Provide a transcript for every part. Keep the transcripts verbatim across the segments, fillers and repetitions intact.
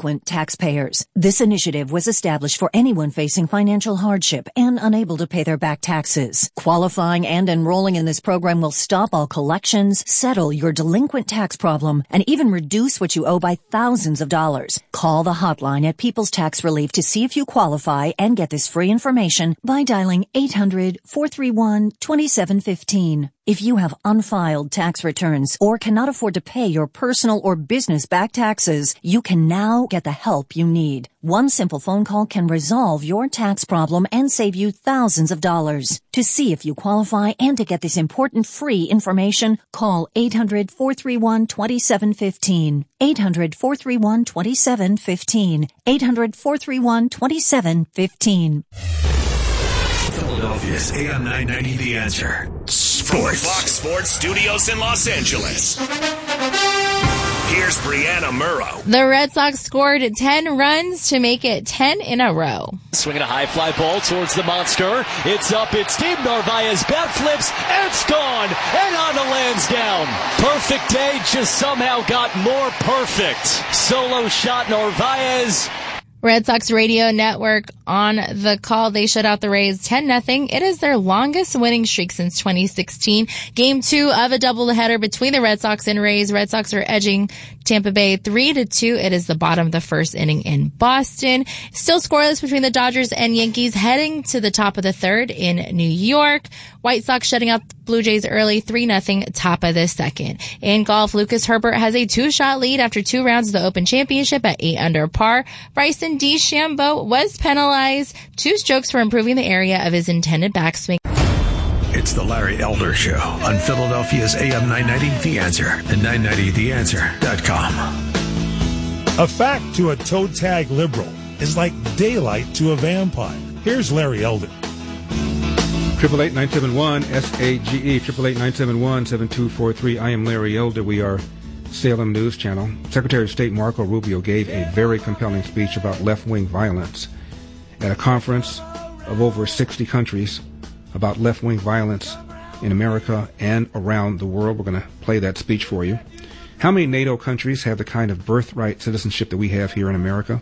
delinquent taxpayers. This initiative was established for anyone facing financial hardship and unable to pay their back taxes. Qualifying and enrolling in this program will stop all collections, settle your delinquent tax problem, and even reduce what you owe by thousands of dollars. Call the hotline at People's Tax Relief to see if you qualify and get this free information by dialing eight hundred, four three one, two seven one five. If you have unfiled tax returns or cannot afford to pay your personal or business back taxes, you can now get the help you need. One simple phone call can resolve your tax problem and save you thousands of dollars. To see if you qualify and to get this important free information, call eight hundred, four three one, two seven one five. eight hundred, four three one, two seven one five. eight hundred, four three one, two seven one five. Philadelphia's A M nine ninety The Answer. Sports. From Fox Sports Studios in Los Angeles. Here's Brianna Murrow. The Red Sox scored ten runs to make it ten in a row. Swinging a high fly ball towards the monster. It's up, it's deep. Narvaez bat flips, and it's gone. And on the lands down. Perfect day just somehow got more perfect. Solo shot Narvaez. Red Sox radio network on the call. They shut out the Rays ten nothing. It is their longest winning streak since twenty sixteen. Game two of a doubleheader between the Red Sox and Rays. Red Sox are edging Tampa Bay three to two. It is the bottom of the first inning in Boston. Still scoreless between the Dodgers and Yankees heading to the top of the third in New York. White Sox shutting out the Blue Jays early three nothing, top of the second. In golf, Lucas Herbert has a two-shot lead after two rounds of the Open Championship at eight under par. Bryson DeChambeau was penalized two strokes for improving the area of his intended backswing. It's the Larry Elder Show on Philadelphia's A M nine ninety The Answer and nine ninety the answer dot com. A fact to a toe tag liberal is like daylight to a vampire. Here's Larry Elder. Triple eight nine seven one S A G E triple eight nine seven one seven two four three. I am Larry Elder. We are Salem News Channel. Secretary of State Marco Rubio gave a very compelling speech about left-wing violence at a conference of over sixty countries about left-wing violence in America and around the world. We're going to play that speech for you. How many NATO countries have the kind of birthright citizenship that we have here in America?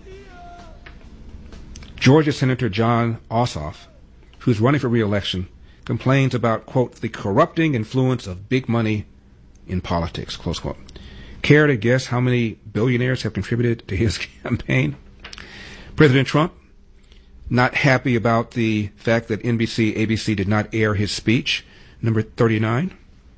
Georgia Senator John Ossoff, who's running for re-election, complains about, quote, the corrupting influence of big money in politics, close quote. Care to guess how many billionaires have contributed to his campaign? President Trump, not happy about the fact that N B C, A B C did not air his speech. Number thirty-nine.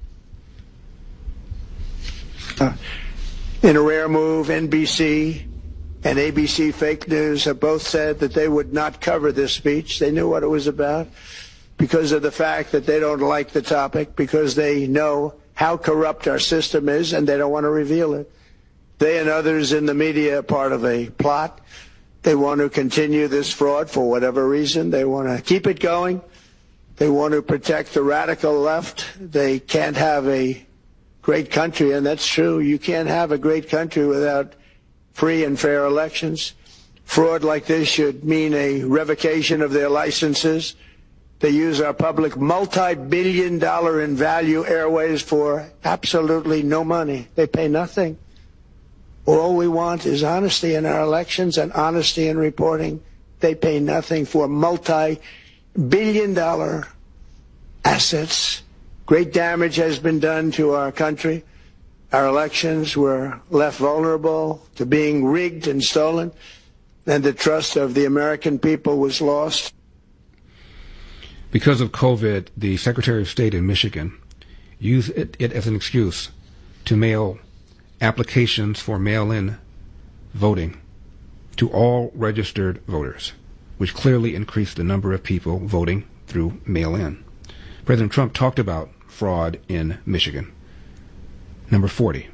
Uh, in a rare move, N B C and A B C Fake News have both said that they would not cover this speech. They knew what it was about because of the fact that they don't like the topic, because they know how corrupt our system is, and they don't want to reveal it. They and others in the media are part of a plot. They want to continue this fraud for whatever reason. They want to keep it going. They want to protect the radical left. They can't have a great country, and that's true. You can't have a great country without free and fair elections. Fraud like this should mean a revocation of their licenses. They use our public multi-billion dollar in value airways for absolutely no money. They pay nothing. All we want is honesty in our elections and honesty in reporting. They pay nothing for multi-billion dollar assets. Great damage has been done to our country. Our elections were left vulnerable to being rigged and stolen, and the trust of the American people was lost. Because of COVID, the Secretary of State in Michigan used it, it as an excuse to mail applications for mail-in voting to all registered voters, which clearly increased the number of people voting through mail-in. President Trump talked about fraud in Michigan. Number forty.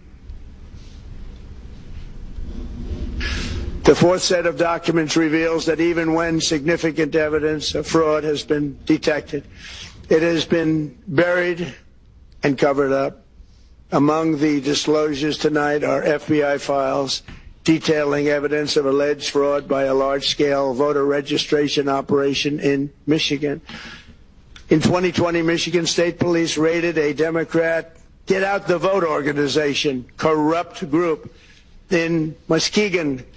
The fourth set of documents reveals that even when significant evidence of fraud has been detected, it has been buried and covered up. Among the disclosures tonight are F B I files detailing evidence of alleged fraud by a large-scale voter registration operation in Michigan. In twenty twenty, Michigan State Police raided a Democrat Get Out the Vote organization, corrupt group in Muskegon